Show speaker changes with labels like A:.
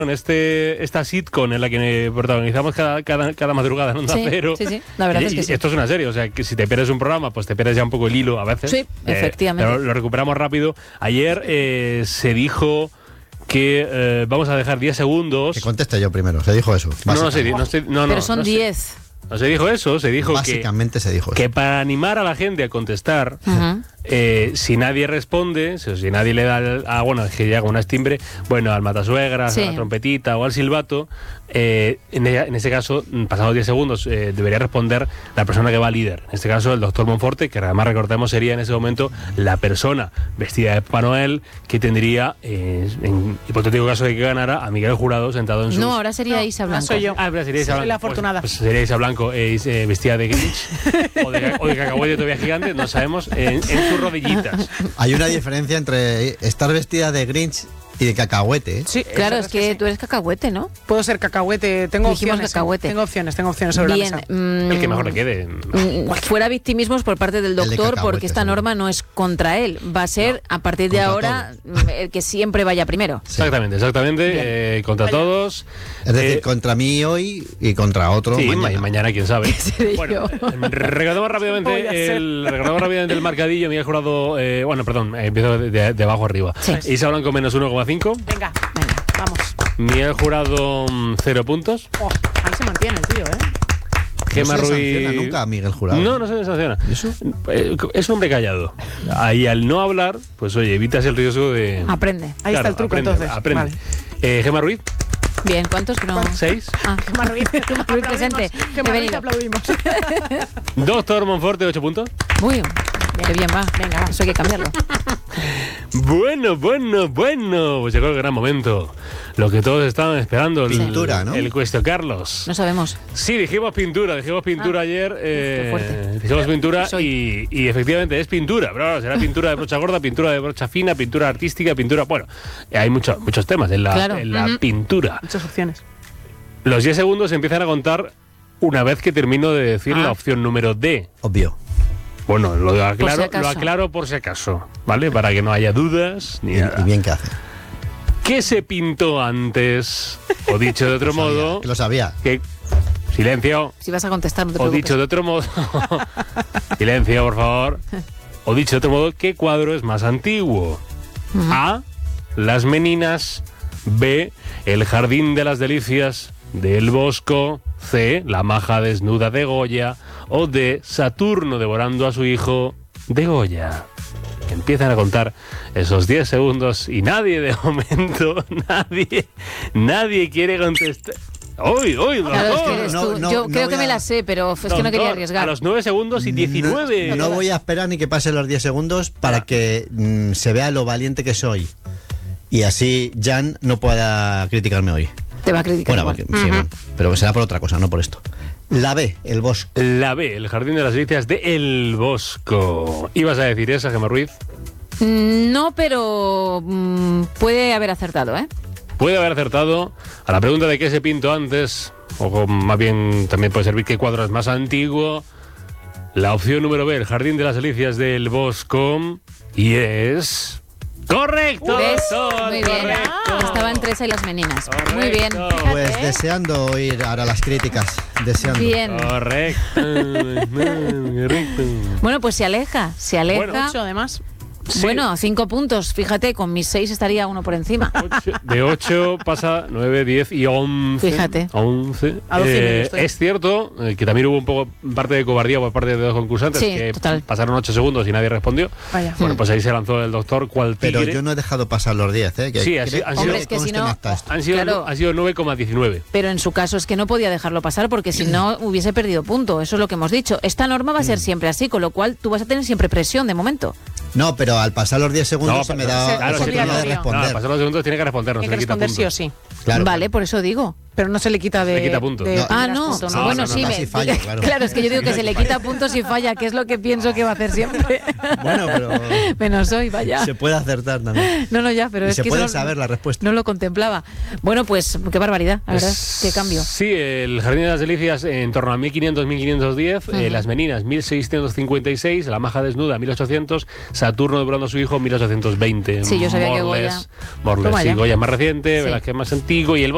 A: en esta sitcom en la que protagonizamos cada madrugada en Onda Cero.
B: Sí, la verdad es que sí.
A: Esto es una serie, o sea, que si te pierdes un programa, pues te pierdes ya un poco el hilo a veces.
B: Sí, efectivamente.
A: Pero lo recuperamos rápido. Ayer se dijo que vamos a dejar 10 segundos.
C: Que conteste yo primero, se dijo eso.
B: Pero son 10.
A: No se dijo eso, se dijo
C: básicamente se dijo eso.
A: Que para animar a la gente a contestar, si nadie responde, si nadie le da es que llega un timbre, al matasuegras, a la trompetita o al silbato, en ese caso, pasados 10 segundos, debería responder la persona que va líder. En este caso, el doctor Monforte, que además recordemos sería en ese momento la persona vestida de Papá Noel que tendría, en hipotético caso de que ganara, a Miguel Jurado sentado en su...
B: No, ahora sería Isa Blanco.
D: Soy yo.
A: Ahora sería Isa Blanco.
D: Soy la afortunada.
A: Pues sería Isa Blanco vestida de Grinch o de cacahuete todavía gigante, no sabemos, en sus rodillitas.
C: Hay una diferencia entre estar vestida de Grinch y de cacahuete, ¿eh?
D: Sí,
B: claro, es que tú eres cacahuete, ¿no?
D: Puedo ser cacahuete, tengo
B: Dijimos
D: opciones.
B: cacahuete.
D: Tengo opciones sobre
B: Bien,
D: la mesa.
A: El que mejor le quede.
B: Fuera victimismos por parte del doctor, porque esta
C: seguro.
B: norma no es contra él. Va a ser, a partir de ahora, el que siempre vaya primero.
C: Sí.
A: Exactamente. Contra todos.
C: Es decir, contra mí hoy y contra otro mañana.
A: Mañana, quién sabe.
B: Bueno,
A: recordamos rápidamente el marcadillo. Miguel Jurado, empiezo de abajo arriba.
B: Sí.
A: Isa Blanco menos 1,5.
D: Venga, vamos.
A: Miguel Jurado 0 puntos.
D: Ahí se mantiene el tío,
A: Gemma
C: No se
A: Ruiz
C: sanciona nunca a Miguel Jurado.
A: No se le sanciona.
C: ¿Y eso?
A: Es un hombre callado. Ahí al no hablar, pues oye, evitas el riesgo de...
B: aprende.
D: Ahí está el truco, entonces.
A: Aprende.
D: Vale.
A: Gemma Ruiz,
B: Bien, ¿cuántos? Que no...
A: 6.
D: Gemma Ruiz.
B: Gemma Ruiz presente.
D: Gemma Ruiz,
B: Bienvenido.
D: aplaudimos.
A: Doctor Monforte 8 puntos.
B: Muy bien. Qué bien va.
D: Venga,
B: Eso hay que cambiarlo.
A: Bueno. Pues llegó el gran momento. Lo que todos estaban esperando.
C: Pintura, ¿no?
A: El Cuesto Carlos.
B: No sabemos.
A: Sí, dijimos pintura ayer.
B: qué fuerte.
A: Dijimos pintura
B: Soy.
A: y efectivamente es pintura. Pero será pintura de brocha gorda, pintura de brocha fina, pintura artística, pintura... Bueno, hay muchos temas en la pintura.
D: Muchas opciones.
A: Los 10 segundos empiezan a contar una vez que termino de decir la opción número D.
C: Obvio.
A: Bueno, lo aclaro,
B: Por si acaso.
A: por si acaso, ¿vale? Para que no haya dudas ni nada.
C: Y bien que hace.
A: ¿Qué se pintó antes? O dicho de otro modo...
C: Que lo sabía.
A: Silencio.
B: Si vas a contestar, no te
A: O
B: preocupes.
A: dicho de otro modo... Silencio, por favor. O dicho de otro modo, ¿qué cuadro es más antiguo? A. Las Meninas. B. El Jardín de las Delicias del Bosco. C. La maja desnuda de Goya. O D. Saturno devorando a su hijo de Goya. Empiezan a contar esos 10 segundos y nadie de momento, nadie quiere contestar. ¡Uy,
B: Claro, es que eres
C: No,
B: tú.
C: no,
B: Yo
C: no
B: creo
C: voy
B: que me
C: a-
B: la sé, pero es que no quería
A: Doctor,
B: arriesgar.
A: A los 9 segundos y 19.
C: No voy a esperar ni que pasen los 10 segundos para que se vea lo valiente que soy. Y así Jan no pueda criticarme hoy.
B: Te va a criticar
C: Bueno,
B: igual.
C: porque, sí, bueno, pero será por otra cosa, no por esto. La B, el bosque.
A: La B, el Jardín de las Delicias de El Bosco. ¿Ibas a decir esa, Gemma Ruiz?
B: No, pero puede haber acertado, ¿eh?
A: Puede haber acertado a la pregunta de qué se pintó antes, o más bien también puede servir qué cuadro es más antiguo. La opción número B, el Jardín de las Delicias del Bosco, y es... ¡Correcto!
B: ¿Ves?
A: doctor,
B: Muy bien.
A: correcto.
B: Estaba entre esa y las Meninas.
A: Correcto.
B: Muy bien.
C: Pues deseando oír ahora las críticas. Deseando.
B: Bien.
A: Correcto. Correcto.
B: Bueno, pues se aleja.
A: Bueno,
D: 8 además.
A: Sí.
B: Bueno, 5 puntos. Fíjate, con mis 6 estaría uno por encima.
A: De 8 pasa 9, 10 y 11.
B: Fíjate.
A: 11.
D: A 12 y medio estoy.
A: Es cierto que también hubo un poco parte de cobardía por parte de dos concursantes,
B: Sí,
A: que
B: total.
A: pasaron 8 segundos y nadie respondió.
D: Vaya.
A: Bueno, pues ahí se lanzó el doctor cual tigre.
C: Pero yo no he dejado pasar los 10, ¿eh?
A: Sí, han sido-
B: Hombre, es que si no-
A: Han sido,
B: Claro.
A: han sido 9,19.
B: Pero en su caso es que no podía dejarlo pasar porque si no hubiese perdido punto. Eso es lo que hemos dicho. Esta norma va a ser siempre así, con lo cual tú vas a tener siempre presión de momento.
C: No, pero al pasar los 10 segundos
A: No,
C: se me
A: pero-
C: da
D: claro,
C: oportunidad
D: sí,
C: de
D: claro.
C: responder.
A: No, pasar los segundos tiene que responder, no
D: Hay
A: se
D: que
A: le quita
D: responder
A: puntos.
D: sí o sí.
C: Claro,
B: Vale, por eso digo.
D: Pero no se le quita de...
A: Le quita puntos.
D: de
C: No.
B: Ah,
D: primeras
B: no.
D: puntos,
A: No,
B: Bueno,
A: no,
B: sí,
A: no,
C: si falla, claro.
B: Claro, es que yo digo que se le quita puntos si falla, que es lo que pienso que va a hacer siempre.
C: Bueno, pero
B: Menos hoy, vaya.
C: se puede acertar también.
B: No, ya, pero
C: Y
B: es
C: se
B: que
C: puede
B: eso
C: saber la respuesta.
B: no lo contemplaba. Bueno, pues qué barbaridad, la verdad, qué cambio.
A: Sí, el Jardín de las Delicias en torno a 1500-1510, las Meninas 1656, la maja desnuda 1800, Saturno devorando a su hijo 1820.
B: Sí, yo sabía que
A: Morles,
B: Goya-
A: sí,
B: Toma ya.
A: Goya es más reciente,
B: Sí.
A: Velázquez más antiguo y el